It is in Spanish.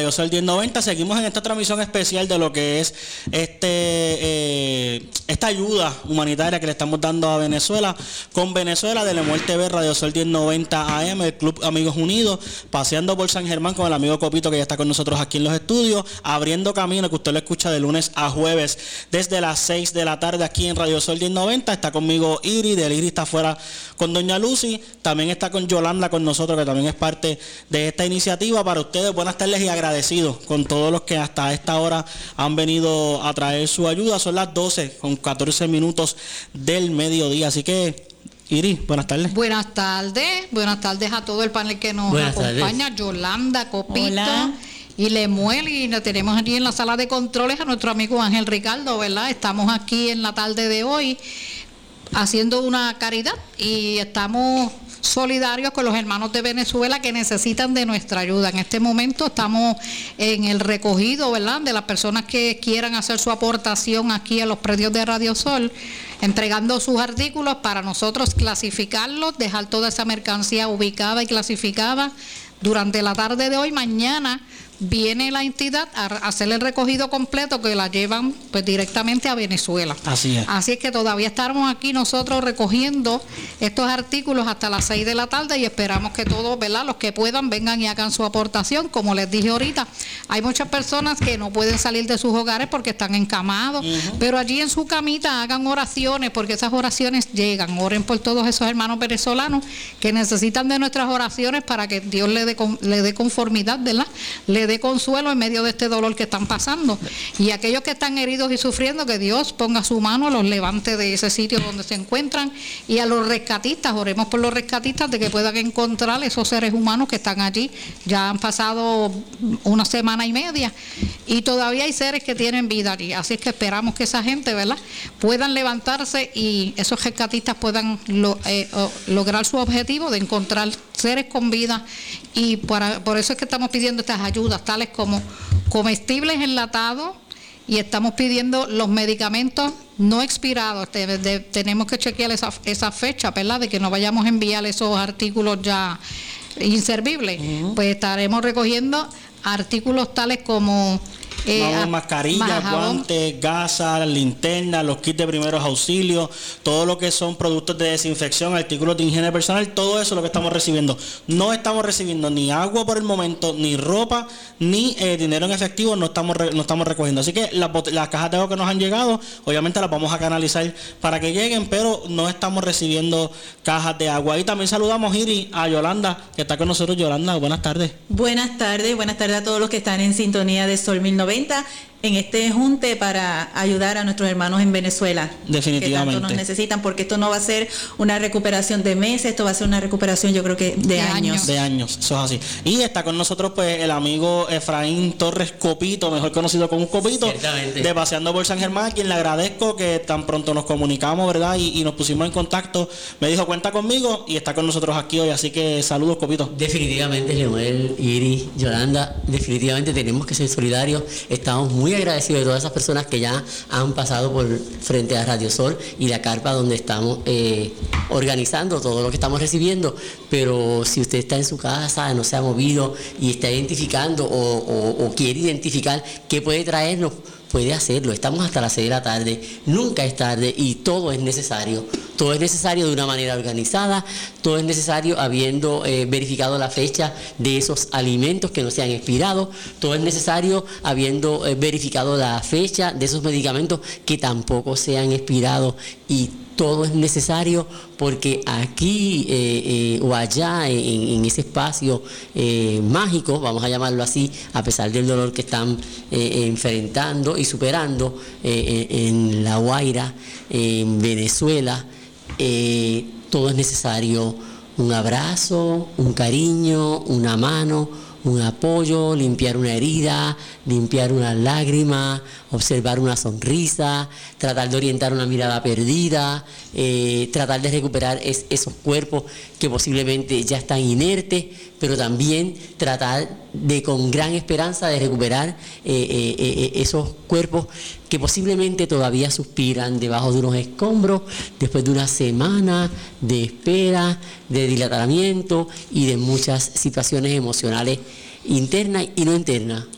Radio Sol 1090. Seguimos en esta transmisión especial de lo que es esta ayuda humanitaria que le estamos dando a Venezuela, con Venezuela, de Lemol TV, Radio Sol 1090 AM, el Club Amigos Unidos, paseando por San Germán con el amigo Copito, que ya está con nosotros aquí en los estudios, abriendo camino, que usted lo escucha de lunes a jueves desde las 6 de la tarde aquí en Radio Sol 1090. Está conmigo Iri, del Iri está afuera con doña Lucy, también está con Yolanda con nosotros, que también es parte de esta iniciativa. Para ustedes, buenas tardes y agradecidos con todos los que hasta esta hora han venido a traer su ayuda. Son las 12 con 14 minutos del mediodía, así que Iris, buenas tardes. Buenas tardes a todo el panel que nos acompaña, Yolanda, Copito. Hola. Y Lemuel, y lo tenemos aquí en la sala de controles a nuestro amigo Ángel Ricardo, ¿verdad? Estamos aquí en la tarde de hoy haciendo una caridad y estamos solidarios con los hermanos de Venezuela que necesitan de nuestra ayuda. En este momento estamos en el recogido, ¿verdad?, de las personas que quieran hacer su aportación aquí a los predios de Radio Sol, entregando sus artículos para nosotros clasificarlos, dejar toda esa mercancía ubicada y clasificada durante la tarde de hoy. Mañana viene la entidad a hacer el recogido completo, que la llevan pues directamente a Venezuela. Así es que todavía estamos aquí nosotros recogiendo estos artículos hasta las 6 de la tarde y esperamos que todos, ¿verdad?, los que puedan vengan y hagan su aportación. Como les dije ahorita, hay muchas personas que no pueden salir de sus hogares porque están encamados, pero allí en su camita hagan oraciones, porque esas oraciones llegan. Oren por todos esos hermanos venezolanos que necesitan de nuestras oraciones para que Dios le dé conformidad, ¿verdad?, le dé consuelo en medio de este dolor que están pasando. Y aquellos que están heridos y sufriendo, que Dios ponga su mano, los levante de ese sitio donde se encuentran. Y a los rescatistas, oremos por los rescatistas, de que puedan encontrar esos seres humanos que están allí. Ya han pasado una semana y media y todavía hay seres que tienen vida allí. Así es que esperamos que esa gente, ¿verdad?, puedan levantarse y esos rescatistas puedan lograr su objetivo de encontrar seres con vida. Y por eso es que estamos pidiendo estas ayudas, tales como comestibles enlatados, y estamos pidiendo los medicamentos no expirados. Tenemos que chequear esa fecha, ¿verdad?, de que no vayamos a enviar esos artículos ya inservibles. Pues estaremos recogiendo artículos tales como mascarillas, guantes, gasas, linternas, los kits de primeros auxilios, todo lo que son productos de desinfección, artículos de higiene personal, todo eso es lo que estamos recibiendo. No estamos recibiendo ni agua por el momento, ni ropa, ni dinero en efectivo, no estamos recogiendo. Así que las cajas de agua que nos han llegado, obviamente las vamos a canalizar para que lleguen, pero no estamos recibiendo cajas de agua. Y también saludamos, Iri, a Yolanda, que está con nosotros. Yolanda, buenas tardes. Buenas tardes a todos los que están en sintonía de Sol 1090 en este junte para ayudar a nuestros hermanos en Venezuela. Definitivamente. Que tanto nos necesitan, porque esto no va a ser una recuperación de meses, esto va a ser una recuperación, yo creo que de años. De años, eso es así. Y está con nosotros pues el amigo Efraín Torres Copito, mejor conocido como un Copito, de Paseando por San Germán, a quien le agradezco que tan pronto nos comunicamos, ¿verdad? Y nos pusimos en contacto. Me dijo, cuenta conmigo, y está con nosotros aquí hoy, así que saludos, Copito. Definitivamente, Lemuel, Iri, Yolanda, definitivamente tenemos que ser solidarios. Estamos muy agradecidos de todas esas personas que ya han pasado por frente a Radio Sol y la carpa donde estamos organizando todo lo que estamos recibiendo. Pero si usted está en su casa, no se ha movido y está identificando o quiere identificar qué puede traernos, puede hacerlo. Estamos hasta las 6 de la tarde, nunca es tarde, y todo es necesario. Todo es necesario de una manera organizada, todo es necesario habiendo verificado la fecha de esos alimentos que no se han expirado, todo es necesario habiendo verificado la fecha de esos medicamentos que tampoco se han expirado, y todo es necesario porque aquí o allá en ese espacio mágico, vamos a llamarlo así, a pesar del dolor que están enfrentando y superando en La Guaira, en Venezuela, todo es necesario: un abrazo, un cariño, una mano, un apoyo, limpiar una herida, limpiar una lágrima, observar una sonrisa, tratar de orientar una mirada perdida, tratar de recuperar esos cuerpos que posiblemente ya están inertes, pero también tratar de, con gran esperanza, de recuperar esos cuerpos que posiblemente todavía suspiran debajo de unos escombros, después de una semana de espera, de dilatamiento y de muchas situaciones emocionales internas y no internas.